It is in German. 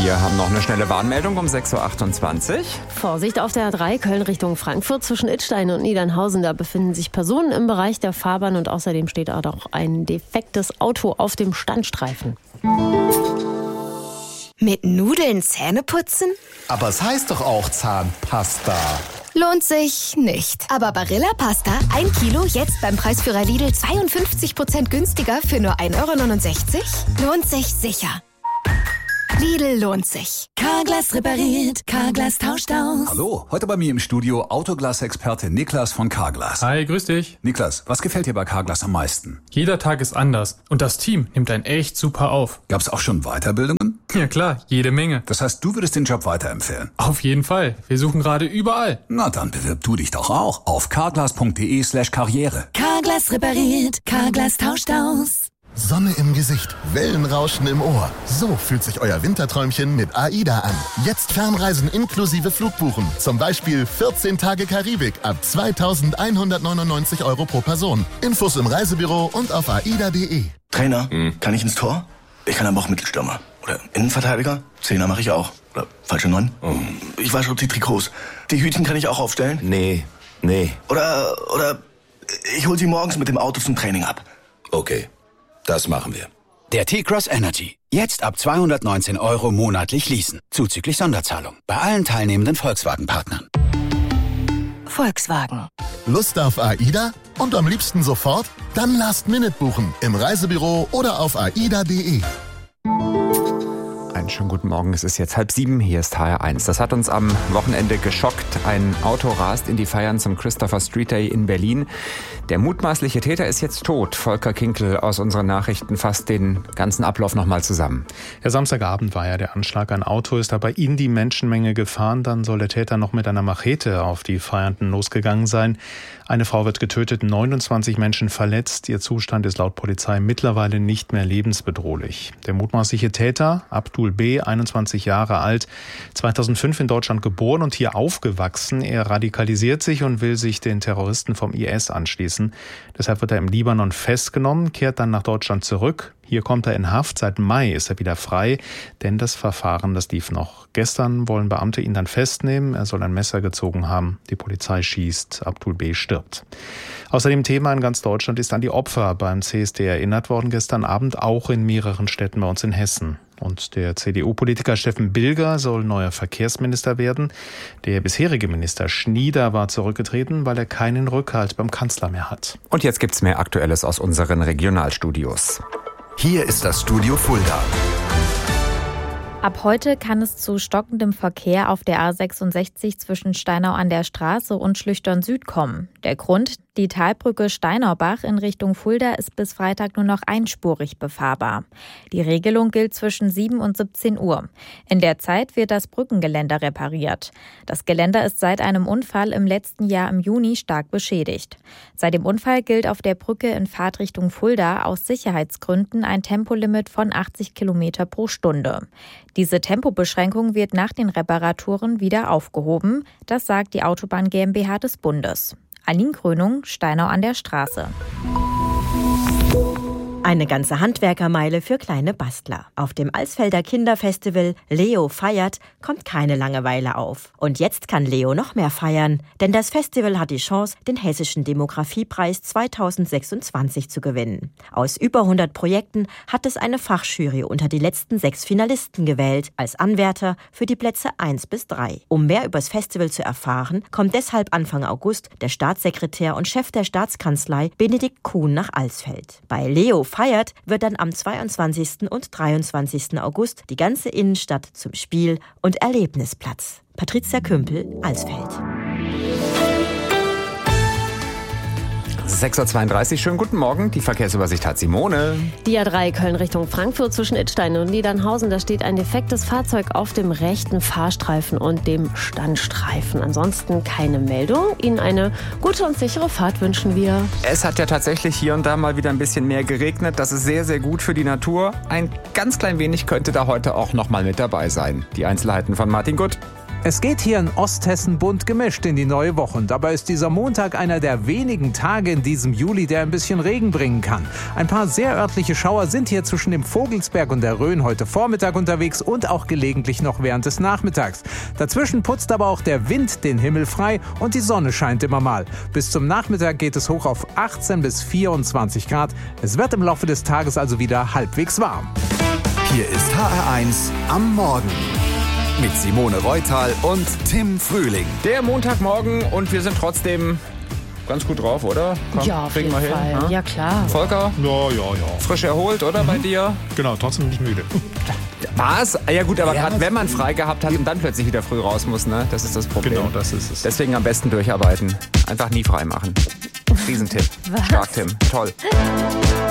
Wir haben noch eine schnelle Warnmeldung um 6.28 Uhr. Vorsicht auf der A3 Köln Richtung Frankfurt zwischen Idstein und Niedernhausen. Da befinden sich Personen im Bereich der Fahrbahn und außerdem steht auch noch ein defektes Auto auf dem Standstreifen. Mit Nudeln Zähne putzen? Aber es heißt doch auch Zahnpasta. Lohnt sich nicht. Aber Barilla Pasta, 1 Kilo, jetzt beim Preisführer Lidl 52% günstiger für nur 1,69 €? Lohnt sich sicher. Lidl lohnt sich. Carglass repariert, Carglass tauscht aus. Hallo, heute bei mir im Studio Autoglas-Experte Niklas von Carglass. Hi, grüß dich. Niklas, was gefällt dir bei Carglass am meisten? Jeder Tag ist anders und das Team nimmt einen echt super auf. Gab's auch schon Weiterbildungen? Ja klar, jede Menge. Das heißt, du würdest den Job weiterempfehlen? Auf jeden Fall. Wir suchen gerade überall. Na dann bewirb du dich doch auch auf carglass.de/karriere. Carglass repariert, Carglass tauscht aus. Sonne im Gesicht, Wellenrauschen im Ohr. So fühlt sich euer Winterträumchen mit AIDA an. Jetzt Fernreisen inklusive Flugbuchen. Zum Beispiel 14 Tage Karibik ab 2.199 € pro Person. Infos im Reisebüro und auf aida.de. Trainer, kann ich ins Tor? Ich kann aber auch Mittelstürmer. Oder Innenverteidiger? Zehner mache ich auch. Oder falsche 9? Ich wasche auch die Trikots. Die Hütchen kann ich auch aufstellen? Nee. Oder ich hol sie morgens mit dem Auto zum Training ab. Okay, das machen wir. Der T-Cross Energy. Jetzt ab 219 € monatlich leasen. Zuzüglich Sonderzahlung. Bei allen teilnehmenden Volkswagen-Partnern. Volkswagen. Lust auf AIDA? Und am liebsten sofort? Dann Last Minute buchen. Im Reisebüro oder auf aida.de. Einen schönen guten Morgen, es ist jetzt 6:30, hier ist HR1. Das hat uns am Wochenende geschockt. Ein Auto rast in die Feiern zum Christopher Street Day in Berlin. Der mutmaßliche Täter ist jetzt tot. Volker Kinkel aus unseren Nachrichten fasst den ganzen Ablauf nochmal zusammen. Ja, Samstagabend war ja der Anschlag. Ein Auto ist dabei in die Menschenmenge gefahren. Dann soll der Täter noch mit einer Machete auf die Feiernden losgegangen sein. Eine Frau wird getötet, 29 Menschen verletzt. Ihr Zustand ist laut Polizei mittlerweile nicht mehr lebensbedrohlich. Der mutmaßliche Täter, Abdul B., 21 Jahre alt, 2005 in Deutschland geboren und hier aufgewachsen. Er radikalisiert sich und will sich den Terroristen vom IS anschließen. Deshalb wird er im Libanon festgenommen, kehrt dann nach Deutschland zurück. Hier kommt er in Haft. Seit Mai ist er wieder frei, denn das Verfahren, das lief noch. Gestern wollen Beamte ihn dann festnehmen. Er soll ein Messer gezogen haben. Die Polizei schießt. Abdul B. stirbt. Außerdem Thema in ganz Deutschland ist an die Opfer beim CSD erinnert worden gestern Abend, auch in mehreren Städten bei uns in Hessen. Und der CDU-Politiker Steffen Bilger soll neuer Verkehrsminister werden. Der bisherige Minister Schnieder war zurückgetreten, weil er keinen Rückhalt beim Kanzler mehr hat. Und jetzt gibt's mehr Aktuelles aus unseren Regionalstudios. Hier ist das Studio Fulda. Ab heute kann es zu stockendem Verkehr auf der A66 zwischen Steinau an der Straße und Schlüchtern Süd kommen. Der Grund: die Talbrücke Steinaubach in Richtung Fulda ist bis Freitag nur noch einspurig befahrbar. Die Regelung gilt zwischen 7 und 17 Uhr. In der Zeit wird das Brückengeländer repariert. Das Geländer ist seit einem Unfall im letzten Jahr im Juni stark beschädigt. Seit dem Unfall gilt auf der Brücke in Fahrtrichtung Fulda aus Sicherheitsgründen ein Tempolimit von 80 km pro Stunde. Diese Tempobeschränkung wird nach den Reparaturen wieder aufgehoben. Das sagt die Autobahn GmbH des Bundes. Aline Krönung, Steinau an der Straße. Eine ganze Handwerkermeile für kleine Bastler. Auf dem Alsfelder Kinderfestival Leo feiert kommt keine Langeweile auf. Und jetzt kann Leo noch mehr feiern, denn das Festival hat die Chance, den Hessischen Demografiepreis 2026 zu gewinnen. Aus über 100 Projekten hat es eine Fachjury unter die letzten 6 Finalisten gewählt, als Anwärter für die Plätze 1 bis 3. Um mehr übers Festival zu erfahren, kommt deshalb Anfang August der Staatssekretär und Chef der Staatskanzlei Benedikt Kuhn nach Alsfeld. Bei Leo feiert wird dann am 22. und 23. August die ganze Innenstadt zum Spiel- und Erlebnisplatz. Patricia Kümpel, Alsfeld. 6.32 Uhr, schönen guten Morgen. Die Verkehrsübersicht hat Simone. Die A3 Köln Richtung Frankfurt zwischen Idstein und Niedernhausen. Da steht ein defektes Fahrzeug auf dem rechten Fahrstreifen und dem Standstreifen. Ansonsten keine Meldung. Ihnen eine gute und sichere Fahrt wünschen wir. Es hat ja tatsächlich hier und da mal wieder ein bisschen mehr geregnet. Das ist sehr, sehr gut für die Natur. Ein ganz klein wenig könnte da heute auch noch mal mit dabei sein. Die Einzelheiten von Martin Gutt. Es geht hier in Osthessen bunt gemischt in die neue Woche. Und dabei ist dieser Montag einer der wenigen Tage in diesem Juli, der ein bisschen Regen bringen kann. Ein paar sehr örtliche Schauer sind hier zwischen dem Vogelsberg und der Rhön heute Vormittag unterwegs und auch gelegentlich noch während des Nachmittags. Dazwischen putzt aber auch der Wind den Himmel frei und die Sonne scheint immer mal. Bis zum Nachmittag geht es hoch auf 18 bis 24 Grad. Es wird im Laufe des Tages also wieder halbwegs warm. Hier ist HR1 am Morgen. Mit Simone Reutal und Tim Frühling. Der Montagmorgen und wir sind trotzdem ganz gut drauf, oder? Komm, ja, auf jeden Fall. Hin, ja, klar. Volker? Ja. Frisch erholt, oder bei dir? Genau, trotzdem nicht müde. Was? Ja gut, aber gerade wenn man frei gehabt hat und dann plötzlich wieder früh raus muss, ne? Das ist das Problem. Genau, das ist es. Deswegen am besten durcharbeiten. Einfach nie frei machen. Riesentipp. Stark, Tim. Toll.